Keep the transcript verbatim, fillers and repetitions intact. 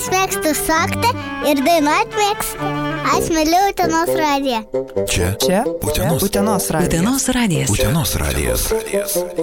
Aš mėgstu sakti ir dainuot mėgstu. Aš myliu Utenos radiją. Čia? Čia? Utenos. Utenos radijas. Utenos radijas. Utenos radijas.